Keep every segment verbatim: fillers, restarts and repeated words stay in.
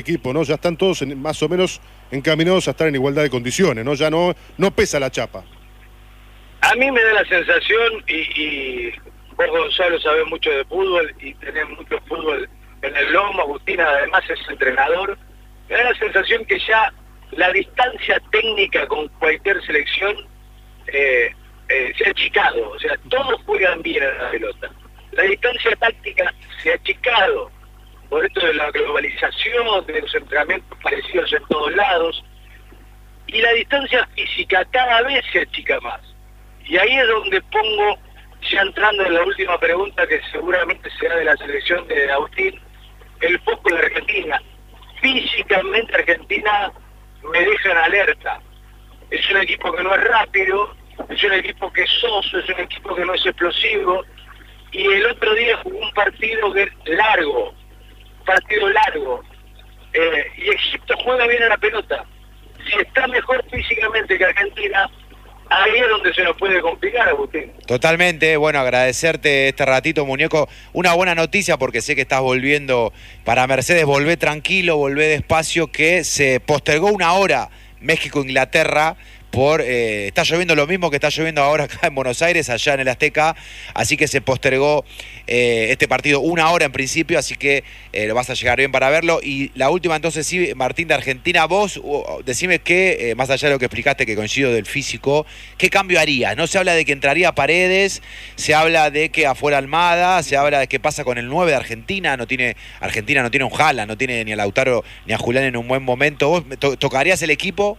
equipo, ¿no? Ya están todos en, más o menos encaminados a estar en igualdad de condiciones, ¿no? Ya no, no pesa la chapa. A mí me da la sensación, y, y vos, Gonzalo, sabés mucho de fútbol y tenés mucho fútbol en el lomo, Agustina además es entrenador, me da la sensación que ya la distancia técnica con cualquier selección eh, eh, se ha achicado, o sea, todos juegan bien a la pelota. La distancia táctica se ha achicado por esto de la globalización, de los entrenamientos parecidos en todos lados, y la distancia física cada vez se achica más. Y ahí es donde pongo, ya entrando en la última pregunta que seguramente será de la selección de Agustín, el foco en la Argentina. Físicamente Argentina me deja en alerta. Es un equipo que no es rápido, es un equipo que es soso, es un equipo que no es explosivo, y el otro día jugó un partido que es largo, partido largo, eh, y Egipto juega bien a la pelota. Si está mejor físicamente que Argentina, ahí es donde se nos puede complicar, Agustín. Totalmente, bueno, agradecerte este ratito, muñeco. Una buena noticia porque sé que estás volviendo para Mercedes, volvé tranquilo, volvé despacio, que se postergó una hora México-Inglaterra por, eh, está lloviendo lo mismo que está lloviendo ahora acá en Buenos Aires, allá en el Azteca, así que se postergó eh, este partido una hora en principio, así que eh, lo vas a llegar bien para verlo. Y la última entonces, sí, Martín, de Argentina, vos uh, decime que, eh, más allá de lo que explicaste, que coincido del físico, ¿qué cambio harías? No se habla de que entraría Paredes, se habla de que afuera Almada, se habla de qué pasa con el nueve de Argentina, no tiene, Argentina no tiene un Jala, no tiene ni a Lautaro ni a Julián en un buen momento. ¿Vos to tocarías el equipo?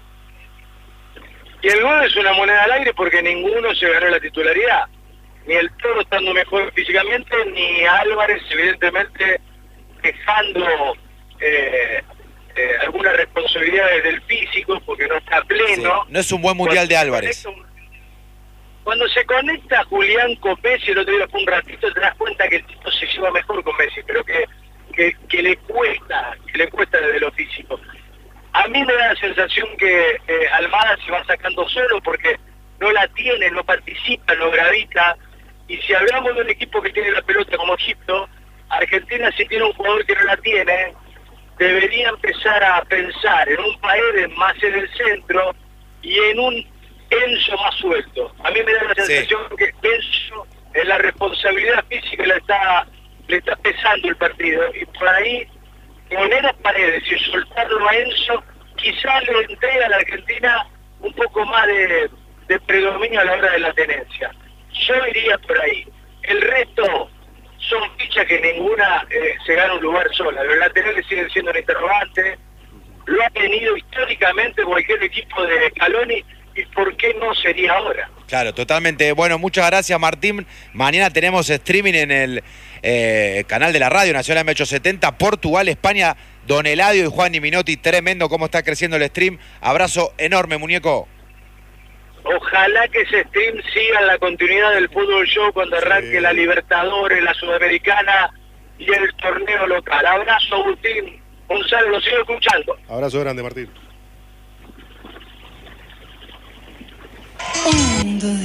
Y el nueve es una moneda al aire porque ninguno se ganó la titularidad. Ni el Toro estando mejor físicamente, ni Álvarez, evidentemente, dejando eh, eh, algunas responsabilidades del físico porque no está pleno. Sí, no es un buen mundial de Álvarez. Cuando se conecta Julián con Messi, el otro día fue un ratito, te das cuenta que el tipo se lleva mejor con Messi, pero que, que, que le cuesta, que le cuesta desde lo físico. A mí me da la sensación que eh, Almada se va sacando solo porque no la tiene, no participa, no gravita. Y si hablamos de un equipo que tiene la pelota como Egipto, Argentina, si tiene un jugador que no la tiene, debería empezar a pensar en un Paredes más en el centro y en un Enzo más suelto. A mí me da la sensación sí. que Enzo en la responsabilidad física le está, le está pesando el partido. Y por ahí poner a Paredes y soltarlo a Enzo quizás le entrega a la Argentina un poco más de, de predominio a la hora de la tenencia. Yo iría por ahí. El resto son fichas que ninguna eh, se gana un lugar sola. Los laterales siguen siendo un interrogante. Lo ha tenido históricamente cualquier equipo de Scaloni y ¿por qué no sería ahora? Claro, totalmente. Bueno, muchas gracias, Martín. Mañana tenemos streaming en el eh, canal de la radio Nacional M ochocientos setenta, Portugal, España, Don Eladio y Juan Minotti. Tremendo cómo está creciendo el stream. Abrazo enorme, muñeco. Ojalá que ese stream siga en la continuidad del Fútbol Show cuando arranque sí. la Libertadores, la Sudamericana y el torneo local. Abrazo, Agustín. Gonzalo, lo sigo escuchando. Abrazo grande, Martín.